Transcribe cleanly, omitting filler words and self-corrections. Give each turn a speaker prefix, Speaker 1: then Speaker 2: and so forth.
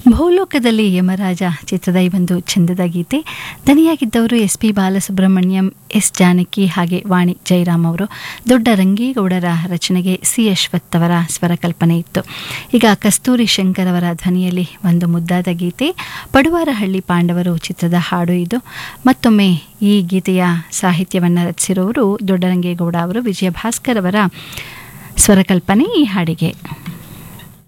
Speaker 1: ಭೂಲೋಕದಲ್ಲಿ ಯಮರಾಜ ಚಿತ್ರದ ಈ ಒಂದು ಚಂದದ ಗೀತೆ ದನಿಯಾಗಿದ್ದವರು SP ಬಾಲಸುಬ್ರಹ್ಮಣ್ಯಂ, ಎಸ್ ಜಾನಕಿ ಹಾಗೆ ವಾಣಿ ಜಯರಾಮ್ ಅವರು. ದೊಡ್ಡ ರಂಗೇಗೌಡರ ರಚನೆಗೆ ಸಿ ಅಶ್ವಥ್ ಅವರ ಸ್ವರಕಲ್ಪನೆ ಇತ್ತು. ಈಗ ಕಸ್ತೂರಿ ಶಂಕರ್ ಅವರ ಧ್ವನಿಯಲ್ಲಿ ಒಂದು ಮುದ್ದಾದ ಗೀತೆ, ಪಡುವಾರಹಳ್ಳಿ ಪಾಂಡವರು ಚಿತ್ರದ ಹಾಡು ಇದು. ಮತ್ತೊಮ್ಮೆ ಈ ಗೀತೆಯ ಸಾಹಿತ್ಯವನ್ನು ರಚಿಸಿರುವವರು ದೊಡ್ಡ ರಂಗೇಗೌಡ ಅವರು. ವಿಜಯ ಭಾಸ್ಕರ್ ಅವರ ಸ್ವರಕಲ್ಪನೆ ಈ ಹಾಡಿಗೆ.